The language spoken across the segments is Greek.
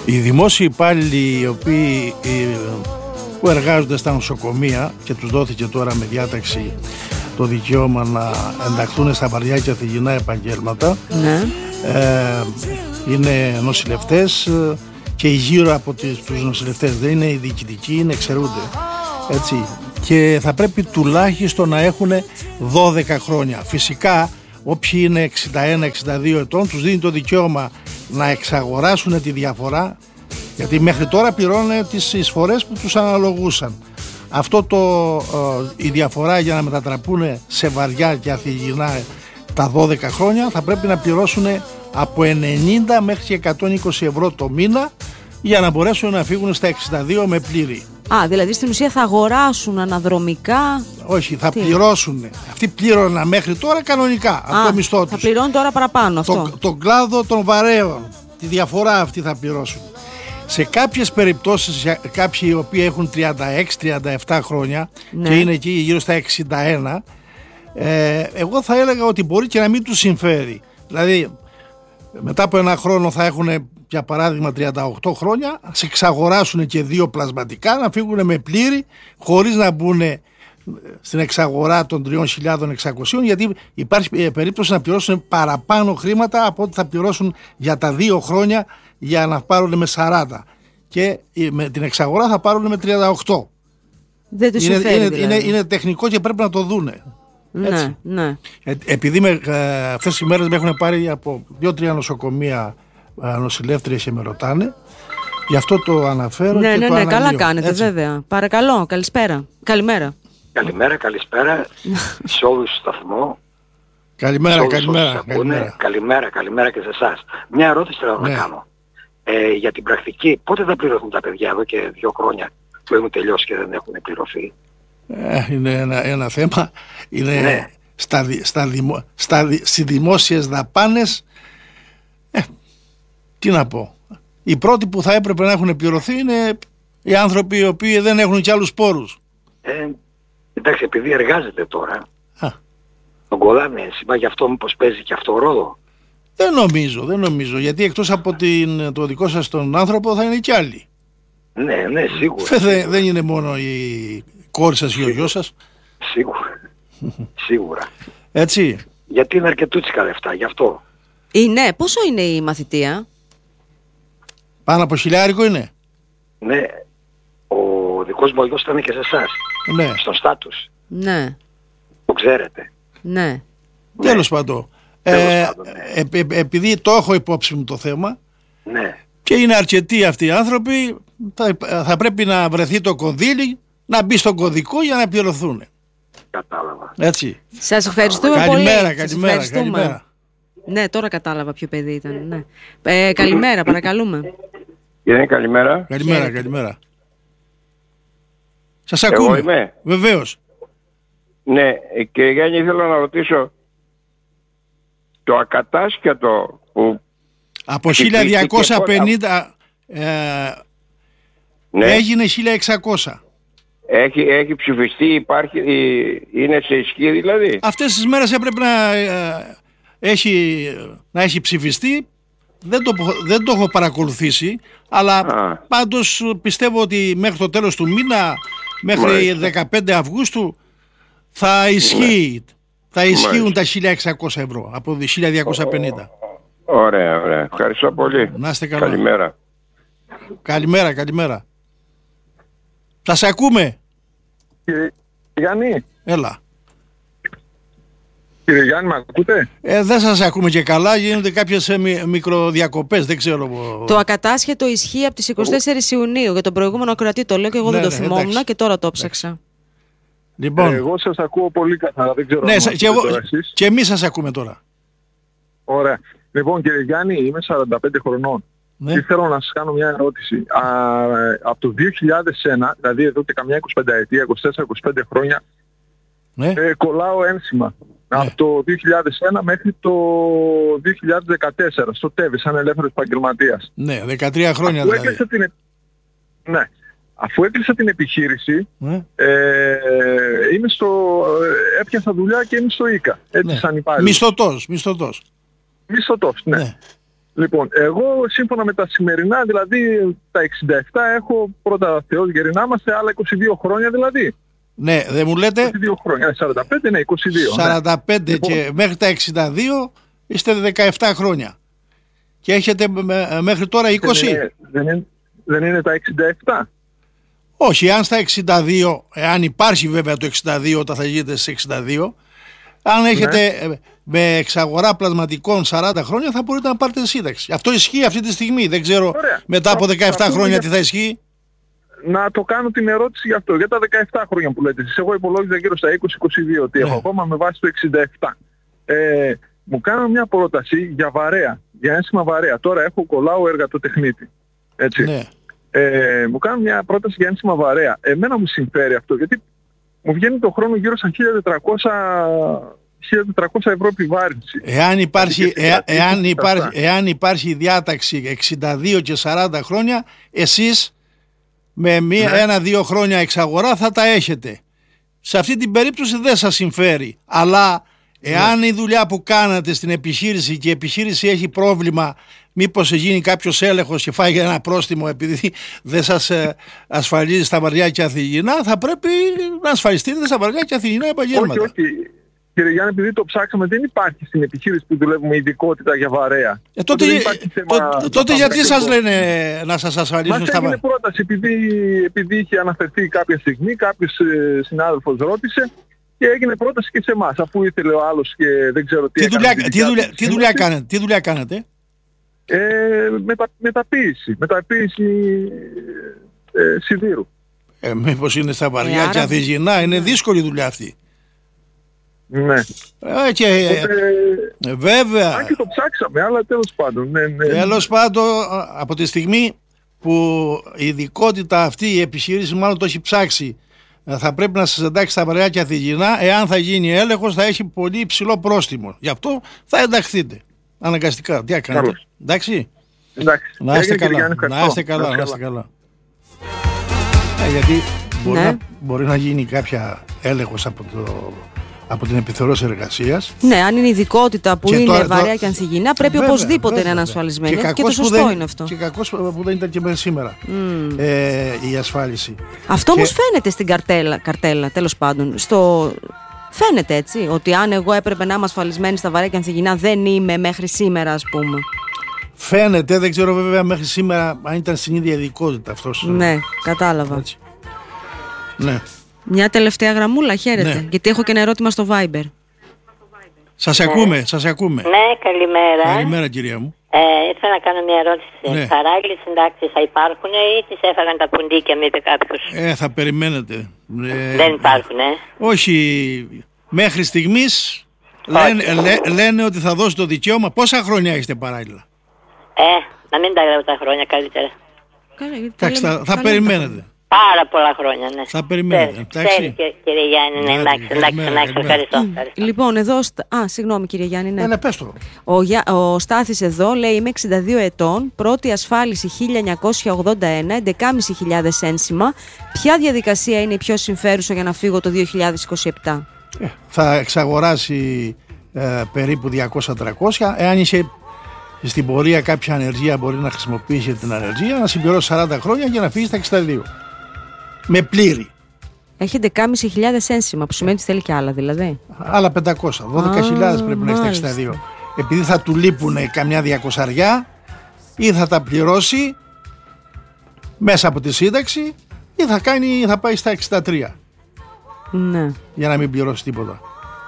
Οι δημόσιοι υπάλληλοι που εργάζονται στα νοσοκομεία και τους δόθηκε τώρα με διάταξη το δικαίωμα να ενταχθούν στα βαριά και αθλητικά επαγγέλματα, Ναι. Είναι νοσηλευτές και γύρω από τους νοσηλευτές, δεν είναι οι διοικητικοί, είναι εξαιρούνται. Έτσι. Και θα πρέπει τουλάχιστον να έχουν 12 χρόνια. Φυσικά όποιοι είναι 61-62 ετών τους δίνει το δικαίωμα να εξαγοράσουν τη διαφορά, γιατί μέχρι τώρα πληρώνουν τις εισφορές που τους αναλογούσαν. Αυτό η διαφορά για να μετατραπούν σε βαριά και αθλητικά τα 12 χρόνια θα πρέπει να πληρώσουν από 90 μέχρι και 120 ευρώ το μήνα για να μπορέσουν να φύγουν στα 62 με πλήρη. Δηλαδή στην ουσία θα αγοράσουν αναδρομικά. Όχι, θα πληρώσουν. Αυτοί πλήρωναν μέχρι τώρα κανονικά από το μισθό τους. Θα πληρώνουν τώρα παραπάνω αυτό. Τον κλάδο των βαρέων. Τη διαφορά αυτή θα πληρώσουν. Σε κάποιες περιπτώσεις, κάποιοι οι οποίοι έχουν 36-37 χρόνια, ναι, και είναι εκεί γύρω στα 61, εγώ θα έλεγα ότι μπορεί και να μην τους συμφέρει. Δηλαδή μετά από ένα χρόνο θα έχουν, για παράδειγμα, 38 χρόνια, σε εξαγοράσουν και 2 πλασματικά, να φύγουν με πλήρη, χωρίς να μπουν στην εξαγορά των 3.600, γιατί υπάρχει περίπτωση να πληρώσουν παραπάνω χρήματα από ό,τι θα πληρώσουν για τα 2 χρόνια για να πάρουν με 40, και με την εξαγορά θα πάρουν με 38. Δεν τους συμφέρει, δηλαδή. Είναι τεχνικό και πρέπει να το δούνε. Ναι, ναι. Επειδή αυτές τις μέρες με έχουν πάρει από 2-3 νοσοκομεία νοσηλεύτριες και με ρωτάνε, γι' αυτό το αναφέρω. Ναι, και ναι, το ναι, αναλύω. καλά κάνετε, έτσι. βέβαια. Παρακαλώ, καλησπέρα. Καλημέρα. Καλησπέρα σε όλους τους σταθμό. Καλημέρα. Καλημέρα και σε εσάς. Μια ερώτηση θέλω να κάνω. Για την πρακτική, πότε θα πληρωθούν τα παιδιά εδώ και 2 χρόνια που έχουν τελειώσει και δεν έχουν πληρωθεί? Είναι ένα θέμα. Είναι, ναι, στις δημόσιες δαπάνες, τι να πω. Οι πρώτοι που θα έπρεπε να έχουν πληρωθεί είναι οι άνθρωποι οι οποίοι δεν έχουν κι άλλους πόρους. Εντάξει, επειδή εργάζεται τώρα, τον κολλάνε ένσημα, γι' αυτό μήπως παίζει και αυτό ρόλο? Δεν νομίζω, γιατί εκτός από το δικό σας τον άνθρωπο θα είναι κι άλλοι. Ναι, σίγουρα. Δεν είναι μόνο η κόρη σας ή ο γιος σας. Σίγουρα. Έτσι. Γιατί είναι αρκετούτσικα λεφτά, γι' αυτό. Ναι, πόσο είναι η μαθητεία? Πάνω από 1.000 είναι. Ναι, ο δικός μου γιος ήταν και σε εσάς. Ναι. Στον στάτους. Ναι. Το ξέρετε. Ναι. Τέλος πάντων. Επειδή το έχω υπόψη μου το θέμα, ναι, και είναι αρκετοί αυτοί οι άνθρωποι, θα πρέπει να βρεθεί το κονδύλι, να μπει στον κωδικό για να πληρωθούν. Κατάλαβα. Έτσι. Σας ευχαριστούμε πολύ. Καλημέρα. Ναι, τώρα κατάλαβα ποιο παιδί ήταν. Ναι. Καλημέρα, παρακαλούμε. Καλημέρα. Καλημέρα. Σας ακούμε. Εγώ είμαι. Βεβαίως. Ναι, και Γιάννη ήθελα να ρωτήσω, το ακατάσχετο που από 1250 ναι, έγινε 1600. Έχει ψηφιστεί, είναι σε ισχύ δηλαδή? Αυτές τις μέρες έπρεπε να έχει ψηφιστεί. Δεν το έχω παρακολουθήσει, αλλά πάντως πιστεύω ότι μέχρι το τέλος του μήνα, μέχρι 15 Αυγούστου θα ισχύει. Θα ισχύουν τα 1.600 ευρώ από 1.250. Ωραία. Ευχαριστώ πολύ. Να είστε καλά. Καλημέρα. Σας ακούμε. Κύριε Γιάννη. Έλα. Κύριε Γιάννη, με ακούτε? Δεν σας ακούμε και καλά, γίνονται κάποιες μικροδιακοπές, δεν ξέρω. Το ακατάσχετο ισχύει από τις 24 Ιουνίου. Για τον προηγούμενο ακροατή το λέω και εγώ δεν το θυμόμουν και τώρα το ψάξα. Λοιπόν. Εγώ σας ακούω πολύ καθαρά, δεν ξέρω. Ναι, και εμείς σας ακούμε τώρα. Ωραία. Λοιπόν, κύριε Γιάννη, είμαι 45 χρονών. Ναι. Και θέλω να σας κάνω μια ερώτηση. Από το 2001, δηλαδή εδώ και καμιά 25 ετία, 24-25 χρόνια, ναι, κολλάω ένσημα. Ναι. Από το 2001 μέχρι το 2014, στο ΤΕΒ, σαν ελεύθερος επαγγελματίας. Ναι, 13 χρόνια δηλαδή. Αφού έκλεισα την επιχείρηση, έπιασα δουλειά και είμαι στο ΙΚΑ. Έτσι, σαν υπάλληλος. Μισθωτός. Ναι. Λοιπόν, εγώ σύμφωνα με τα σημερινά, δηλαδή τα 67 έχω πρώτα Θεός γεροί να είμαστε, άλλα 22 χρόνια δηλαδή. Ναι, δεν μου λέτε. 22 χρόνια, 45, ναι, 22. 45 λοιπόν, και μέχρι τα 62 είστε 17 χρόνια. Και έχετε μέχρι τώρα 20. Δεν είναι τα 67. Όχι, αν στα 62, εάν υπάρχει βέβαια το 62 όταν θα γίνετε στις 62, αν έχετε με εξαγορά πλασματικών 40 χρόνια θα μπορείτε να πάρετε σύνταξη. Αυτό ισχύει αυτή τη στιγμή. Δεν ξέρω. Ωραία. Μετά από 17 χρόνια τι θα ισχύει. Να το κάνω την ερώτηση για αυτό. Για τα 17 χρόνια που λέτε εσείς. Εγώ υπολόγιζα γύρω στα 20-22 ότι έχω ακόμα με βάση το 67. Μου κάνω μια πρόταση για βαρέα, για ένσημα βαρέα. Τώρα έχω κολλάω εργατοτεχνίτη. Έτσι. Ναι. Μου κάνουν μια πρόταση για ένσημα βαρέα. Εμένα μου συμφέρει αυτό, γιατί μου βγαίνει το χρόνο γύρω στα 1.400 ευρώ επιβάρυνση. Εάν υπάρχει διάταξη 62 και 40 χρόνια, εσείς με 1-2 χρόνια εξαγορά θα τα έχετε. Σε αυτή την περίπτωση δεν σας συμφέρει. Αλλά εάν η δουλειά που κάνατε στην επιχείρηση και η επιχείρηση έχει πρόβλημα, μήπως γίνει κάποιος έλεγχος και φάγει ένα πρόστιμο επειδή δεν σας ασφαλίζει στα βαριά και αθυγινά, θα πρέπει να ασφαλιστείτε στα βαριά και αθυγινά επαγγέλματα. Όχι. Κύριε Γιάννη, επειδή το ψάξαμε, δεν υπάρχει στην επιχείρηση που δουλεύουμε ειδικότητα για βαρέα. Τότε γιατί σας λένε να σας ασφαλίσουν στα βαριά? Μας έγινε πρόταση επειδή είχε αναφερθεί κάποια στιγμή, κάποιος συνάδελφος ρώτησε και έγινε πρόταση και σε εμάς, αφού ήθελε ο άλλος και δεν ξέρω τι έκανε. Τι δουλειά κάνετε? Μεταποίηση σιδήρου. Μήπως είναι στα βαριά και αθυγινά, είναι δύσκολη δουλειά αυτή. Ναι. Βέβαια. Αν και το ψάξαμε, αλλά τέλος πάντων. Τέλος πάντων, από τη στιγμή που η ειδικότητα αυτή η επιχείρηση μάλλον το έχει ψάξει, θα πρέπει να σας εντάξει στα βαριά και αθυγινά. Εάν θα γίνει έλεγχος, θα έχει πολύ υψηλό πρόστιμο. Γι' αυτό θα ενταχθείτε αναγκαστικά. Τι κάνετε? Εντάξει. Να είστε καλά. Γιατί μπορεί να γίνει κάποια έλεγχος από την επιθεώρηση εργασίας. Ναι, αν είναι ειδικότητα που είναι βαρέα και ανθυγινά, πρέπει οπωσδήποτε να είναι ασφαλισμένη. Και το σωστό είναι αυτό. Και κακώς που δεν ήταν και μέχρι σήμερα η ασφάλιση. Αυτό όμως φαίνεται στην καρτέλα, τέλος πάντων. Φαίνεται έτσι, ότι αν εγώ έπρεπε να είμαι ασφαλισμένη στα βαρέα και ανθυγινά, δεν είμαι μέχρι σήμερα, ας πούμε. Φαίνεται, δεν ξέρω βέβαια μέχρι σήμερα αν ήταν στην ίδια ειδικότητα αυτός. Ναι, κατάλαβα. Έτσι. Ναι. Μια τελευταία γραμμούλα, χαίρετε. Ναι. Γιατί έχω και ένα ερώτημα στο Viber. Σας ακούμε, σας ακούμε. Ναι, καλημέρα. Καλημέρα, κυρία μου. Ήθελα να κάνω μια ερώτηση. Ναι. Παράλληλες συντάξεις θα υπάρχουν ή τις έφαγαν τα πουντίκια, με είπε κάποιος? Θα περιμένετε. Δεν υπάρχουν, Όχι. Μέχρι στιγμής λένε ότι θα δώσει το δικαίωμα. Πόσα χρόνια έχετε παράλληλα? Να μην τα λέω τα χρόνια, καλύτερα. Εντάξει, θα περιμένετε. Πάρα πολλά χρόνια, ναι. Θα περιμένετε. Ξέρει, κύριε Γιάννη, ναι, εντάξει, ευχαριστώ. Λοιπόν, εδώ. Συγγνώμη, κύριε Γιάννη, ναι. Ναι, πες το. Ο Στάθης εδώ λέει: είμαι 62 ετών, πρώτη ασφάλιση 1981, 11.500 ένσημα. Ποια διαδικασία είναι η πιο συμφέρουσα για να φύγω το 2027? Θα εξαγοράσει περίπου 200-300. Εάν είσαι στην πορεία κάποια ανεργία, μπορεί να χρησιμοποιήσει την ανεργία, να συμπληρώσει 40 χρόνια και να φύγει στα 62. Με πλήρη. Έχει 11.500 ένσημα, που σημαίνει ότι θέλει και άλλα δηλαδή. Άλλα 500. 12.000 πρέπει να έχει στα 62. Επειδή θα του λείπουν καμιά 200 ή θα τα πληρώσει μέσα από τη σύνταξη ή θα πάει στα 63. Ναι. Για να μην πληρώσει τίποτα.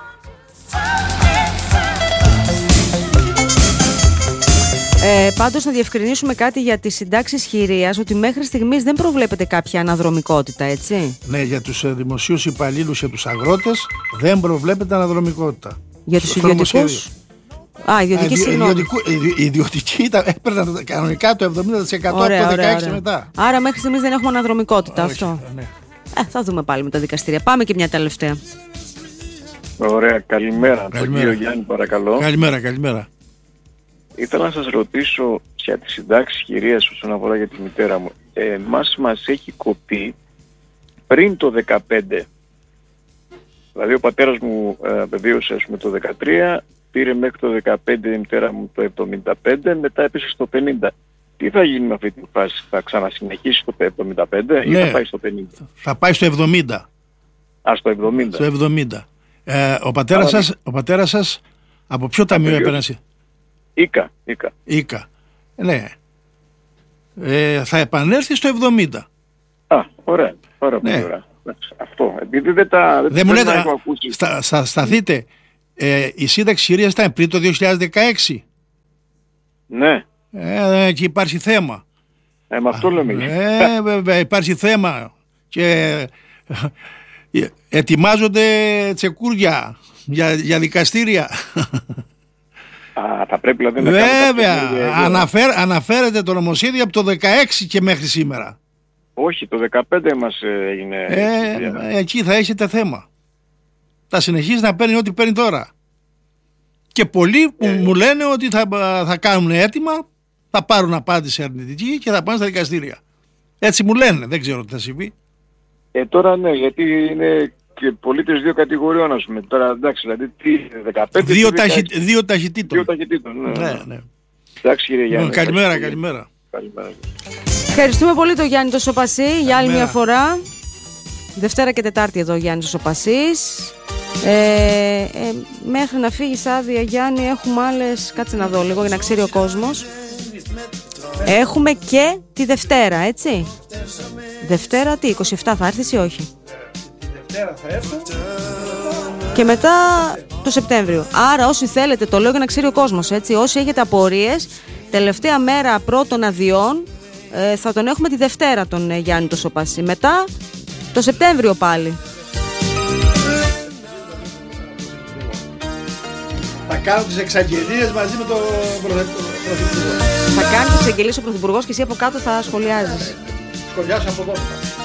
Πάντως να διευκρινίσουμε κάτι για τις συντάξεις χειρίας, ότι μέχρι στιγμής δεν προβλέπεται κάποια αναδρομικότητα, έτσι. Ναι, για τους δημοσίους υπαλλήλους και τους αγρότες δεν προβλέπεται αναδρομικότητα. Για τους ιδιωτικούς? Ιδιωτική, συγγνώμη. Ιδιωτική έπαιρναν κανονικά το 70% από το 16 μετά. Άρα μέχρι στιγμής δεν έχουμε αναδρομικότητα. Αυτό. Ναι. Θα δούμε πάλι με τα δικαστήρια. Πάμε και μια τελευταία. Ωραία, καλημέρα. Τον κύριο Γιάννη, παρακαλώ. Καλημέρα. Ήθελα να σας ρωτήσω για τις συντάξεις χειρίας όσον αφορά για τη μητέρα μου. Μας έχει κοπεί πριν το 2015. Δηλαδή ο πατέρας μου απεβίωσε το 2013 πήρε μέχρι το 15 η μητέρα μου το 75, μετά έπεσε στο 50. Τι θα γίνει με αυτή τη φάση, θα ξανασυνεχίσει στο 75 ή θα πάει στο 50? Θα πάει στο 70. Στο 70. Στο 70. Ο πατέρας σας από ποιο ταμείο έπαιρνε? Ίκα. Ναι. Θα επανέλθει στο 70. Ωραία. Πάρα πολύ ωραία. Αυτό, επειδή δεν μου λέτε, σταθείτε, η σύνταξη χειρίας ήταν πριν το 2016. Ναι. Και υπάρχει θέμα. Με αυτό λέμε. Βέβαια, υπάρχει θέμα και ετοιμάζονται τσεκούρια για δικαστήρια. Θα πρέπει δηλαδή να βέβαια, αναφέρεται το νομοσχέδιο από το 16 και μέχρι σήμερα. Όχι, το 15 μας έγινε. Εκεί θα έχετε θέμα. Θα συνεχίσει να παίρνει ό,τι παίρνει τώρα. Και πολλοί που μου λένε ότι θα κάνουν έτοιμα, θα πάρουν απάντηση αρνητική και θα πάνε στα δικαστήρια. Έτσι μου λένε, δεν ξέρω τι θα συμβεί. Τώρα ναι, γιατί είναι και πολίτες δύο κατηγοριών, ας πούμε. Τώρα εντάξει, δηλαδή 15... Δύο ταχυτήτων. Ναι. Εντάξει κύριε Γιάννη. Καλημέρα. Ευχαριστούμε πολύ τον Γιάννη το Σοπασί για άλλη μια φορά. Δευτέρα και Τετάρτη εδώ ο Γιάννης Σοπασής. Μέχρι να φύγεις άδεια, Γιάννη, έχουμε άλλες, κάτσε να δω λίγο για να ξέρει ο κόσμος. Έχουμε και τη Δευτέρα, έτσι. Δευτέρα τι, 27 θα έρθεις ή όχι? Τη Δευτέρα θα έρθω. Και μετά το Σεπτέμβριο. Άρα όσοι θέλετε, το λέω για να ξέρει ο κόσμος, έτσι. Όσοι έχετε απορίες, τελευταία μέρα πρώτων αδειών, θα τον έχουμε τη Δευτέρα τον Γιάννη το Σοπασί. Μετά το Σεπτέμβριο πάλι. Θα κάνω τις εξαγγελίες μαζί με τον Πρωθυπουργό. Θα κάνει τις εξαγγελίες ο Πρωθυπουργός και εσύ από κάτω θα σχολιάζεις. Σχολιάσω από εδώ.